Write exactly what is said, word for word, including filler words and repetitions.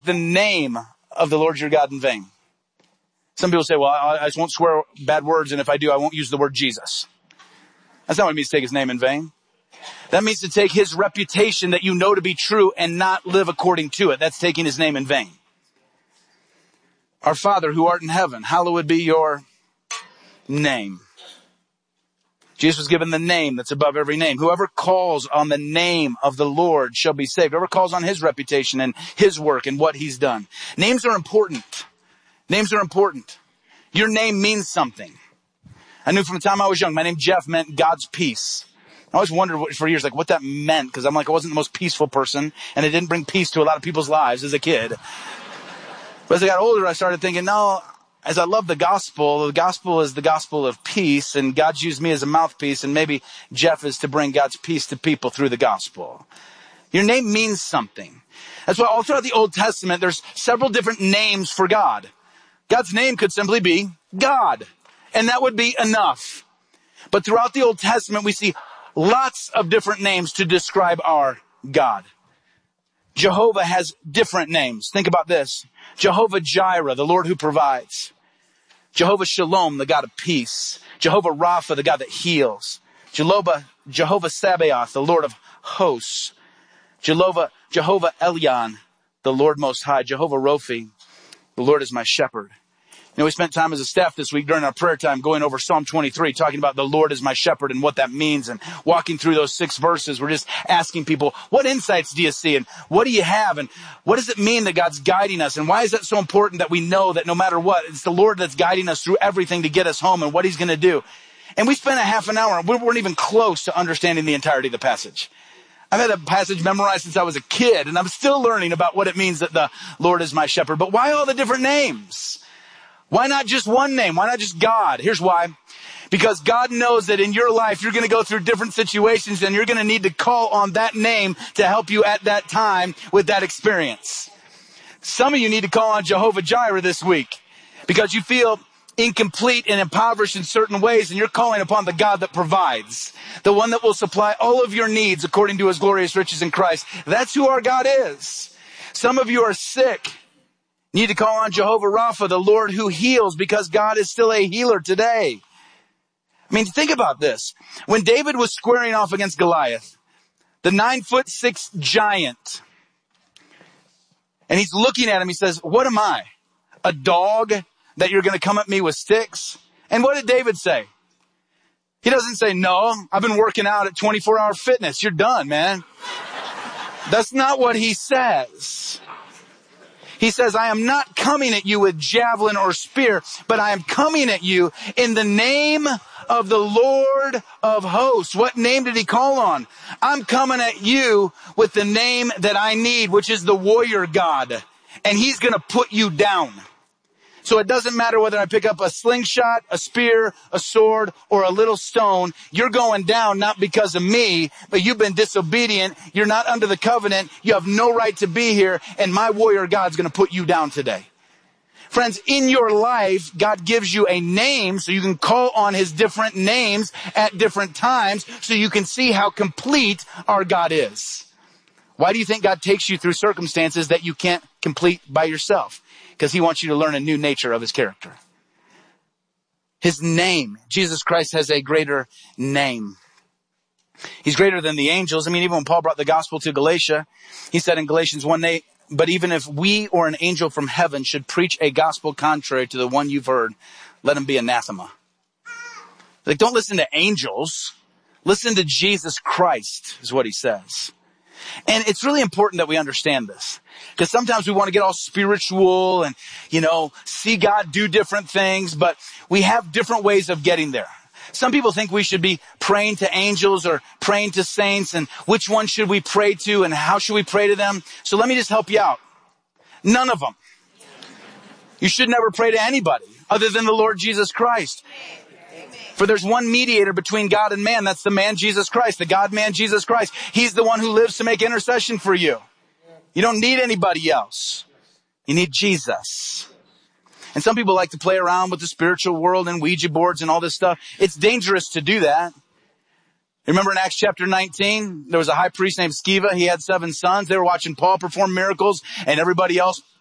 the name of the Lord your God in vain. Some people say, well, I just won't swear bad words, and if I do, I won't use the word Jesus. That's not what it means to take his name in vain. That means to take his reputation that you know to be true and not live according to it. That's taking his name in vain. Our Father who art in heaven, hallowed be your name. Jesus was given the name that's above every name. Whoever calls on the name of the Lord shall be saved. Whoever calls on his reputation and his work and what he's done. Names are important. Names are important. Your name means something. I knew from the time I was young, my name Jeff meant God's peace. I always wondered what, for years, like what that meant, because I'm like, I wasn't the most peaceful person, and it didn't bring peace to a lot of people's lives as a kid. But as I got older, I started thinking, no, as I love the gospel, the gospel is the gospel of peace, and God's used me as a mouthpiece, and maybe Jeff is to bring God's peace to people through the gospel. Your name means something. That's why all throughout the Old Testament, there's several different names for God. God's name could simply be God, and that would be enough. But throughout the Old Testament, we see lots of different names to describe our God. Jehovah has different names. Think about this. Jehovah Jireh, the Lord who provides. Jehovah Shalom, the God of peace. Jehovah Rapha, the God that heals. Jehovah, Jehovah Sabaoth, the Lord of hosts. Jehovah, Jehovah Elyon, the Lord Most High. Jehovah Rophi, the Lord is my shepherd. You know, we spent time as a staff this week during our prayer time going over Psalm twenty-three, talking about the Lord is my shepherd and what that means, and walking through those six verses. We're just asking people, what insights do you see, and what do you have, and what does it mean that God's guiding us, and why is that so important that we know that no matter what, it's the Lord that's guiding us through everything to get us home and what he's going to do. And we spent a half an hour, and we weren't even close to understanding the entirety of the passage. I've had a passage memorized since I was a kid, and I'm still learning about what it means that the Lord is my shepherd. But why all the different names? Why not just one name? Why not just God? Here's why. Because God knows that in your life, you're going to go through different situations, and you're going to need to call on that name to help you at that time with that experience. Some of you need to call on Jehovah Jireh this week because you feel incomplete and impoverished in certain ways, and you're calling upon the God that provides, the one that will supply all of your needs according to his glorious riches in Christ. That's who our God is. Some of you are sick. You need to call on Jehovah Rapha, the Lord who heals, because God is still a healer today. I mean, think about this. When David was squaring off against Goliath, the nine foot six giant, and he's looking at him, he says, what am I? A dog that you're going to come at me with sticks? And what did David say? He doesn't say, no, I've been working out at twenty-four hour fitness. You're done, man. That's not what he says. He says, I am not coming at you with javelin or spear, but I am coming at you in the name of the Lord of hosts. What name did he call on? I'm coming at you with the name that I need, which is the warrior God. And he's going to put you down. So it doesn't matter whether I pick up a slingshot, a spear, a sword, or a little stone. You're going down not because of me, but you've been disobedient. You're not under the covenant. You have no right to be here. And my warrior God's going to put you down today. Friends, in your life, God gives you a name so you can call on his different names at different times so you can see how complete our God is. Why do you think God takes you through circumstances that you can't complete by yourself? Because he wants you to learn a new nature of his character. His name, Jesus Christ has a greater name. He's greater than the angels. I mean, even when Paul brought the gospel to Galatia, he said in Galatians one eight, but even if we or an angel from heaven should preach a gospel contrary to the one you've heard, let him be anathema. Like, don't listen to angels. Listen to Jesus Christ is what he says. And it's really important that we understand this. Because sometimes we want to get all spiritual and, you know, see God do different things, but we have different ways of getting there. Some people think we should be praying to angels or praying to saints, and which one should we pray to and how should we pray to them? So let me just help you out. None of them. You should never pray to anybody other than the Lord Jesus Christ. For there's one mediator between God and man. That's the man Jesus Christ, the God-man Jesus Christ. He's the one who lives to make intercession for you. You don't need anybody else. You need Jesus. And some people like to play around with the spiritual world and Ouija boards and all this stuff. It's dangerous to do that. Remember in Acts chapter nineteen, there was a high priest named Sceva. He had seven sons. They were watching Paul perform miracles, and everybody else